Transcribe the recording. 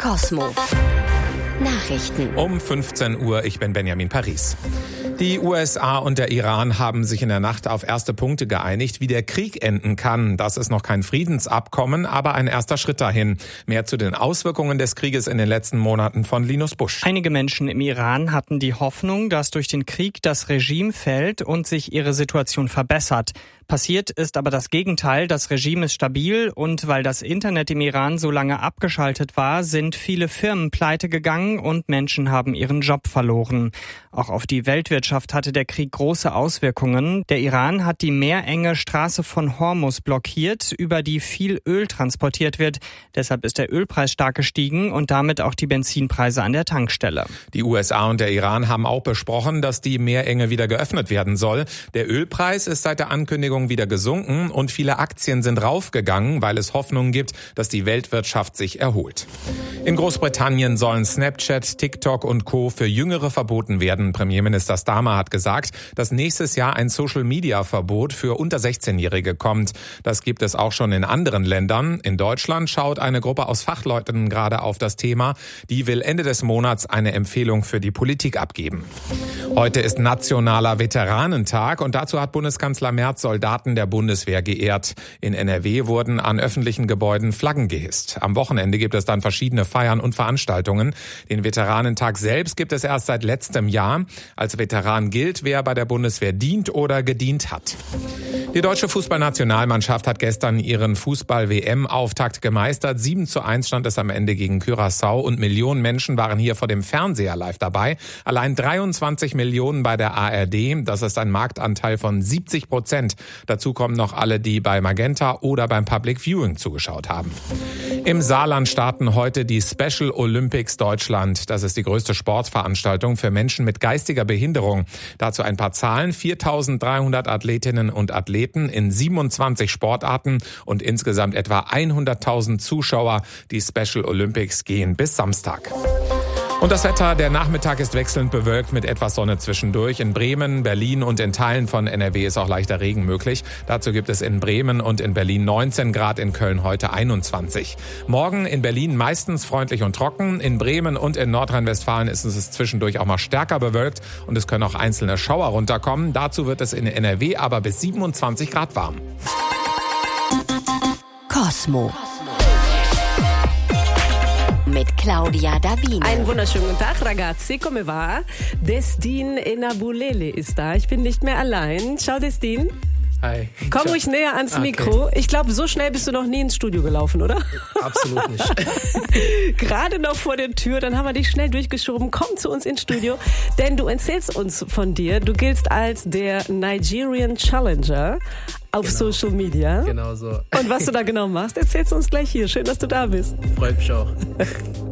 Cosmo. Nachrichten. Um 15 Uhr, ich bin Benjamin Paris. Die USA und der Iran haben sich in der Nacht auf erste Punkte geeinigt, wie der Krieg enden kann. Das ist noch kein Friedensabkommen, aber ein erster Schritt dahin. Mehr zu den Auswirkungen des Krieges in den letzten Monaten von Linus Busch. Einige Menschen im Iran hatten die Hoffnung, dass durch den Krieg das Regime fällt und sich ihre Situation verbessert. Passiert ist aber das Gegenteil. Das Regime ist stabil und weil das Internet im Iran so lange abgeschaltet war, sind viele Firmen pleite gegangen und Menschen haben ihren Job verloren. Auch auf die Weltwirtschaft hatte der Krieg große Auswirkungen. Der Iran hat die meerenge Straße von Hormuz blockiert, über die viel Öl transportiert wird. Deshalb ist der Ölpreis stark gestiegen und damit auch die Benzinpreise an der Tankstelle. Die USA und der Iran haben auch besprochen, dass die Meerenge wieder geöffnet werden soll. Der Ölpreis ist seit der Ankündigung wieder gesunken und viele Aktien sind raufgegangen, weil es Hoffnung gibt, dass die Weltwirtschaft sich erholt. In Großbritannien sollen Snapchat, TikTok und Co. für Jüngere verboten werden. Premierminister Starmer hat gesagt, dass nächstes Jahr ein Social-Media-Verbot für unter 16-Jährige kommt. Das gibt es auch schon in anderen Ländern. In Deutschland schaut eine Gruppe aus Fachleuten gerade auf das Thema. Die will Ende des Monats eine Empfehlung für die Politik abgeben. Heute ist Nationaler Veteranentag und dazu hat Bundeskanzler Merz Soldaten der Bundeswehr geehrt. In NRW wurden an öffentlichen Gebäuden Flaggen gehisst. Am Wochenende gibt es dann verschiedene Feiern und Veranstaltungen. Den Veteranentag selbst gibt es erst seit letztem Jahr. Als Veteran gilt, wer bei der Bundeswehr dient oder gedient hat. Die deutsche Fußballnationalmannschaft hat gestern ihren Fußball-WM-Auftakt gemeistert. 7:1 stand es am Ende gegen Curaçao und Millionen Menschen waren hier vor dem Fernseher live dabei. Allein 23 Millionen bei der ARD. Das ist ein Marktanteil von 70%. Dazu kommen noch alle, die bei Magenta oder beim Public Viewing zugeschaut haben. Im Saarland starten heute die Special Olympics Deutschland. Das ist die größte Sportveranstaltung für Menschen mit geistiger Behinderung. Dazu ein paar Zahlen. 4.300 Athletinnen und Athleten in 27 Sportarten und insgesamt etwa 100.000 Zuschauer. Die Special Olympics gehen bis Samstag. Und das Wetter, der Nachmittag ist wechselnd bewölkt mit etwas Sonne zwischendurch. In Bremen, Berlin und in Teilen von NRW ist auch leichter Regen möglich. Dazu gibt es in Bremen und in Berlin 19 Grad, in Köln heute 21. Morgen in Berlin meistens freundlich und trocken. In Bremen und in Nordrhein-Westfalen ist es zwischendurch auch mal stärker bewölkt und es können auch einzelne Schauer runterkommen. Dazu wird es in NRW aber bis 27 Grad warm. Cosmo. Mit Claudia Davino. Einen wunderschönen guten Tag, ragazzi, come va? Destin Enabulele ist da. Ich bin nicht mehr allein. Ciao, Destin. Hi. Komm ruhig näher ans Mikro. Ich glaube, so schnell bist du noch nie ins Studio gelaufen, oder? Absolut nicht. Gerade noch vor der Tür, dann haben wir dich schnell durchgeschoben. Komm zu uns ins Studio, denn du erzählst uns von dir. Du giltst als der Nigerian Challenger auf Social Media. Genau so. Und was du da genau machst, erzählst du uns gleich hier. Schön, dass du da bist. Freut mich auch.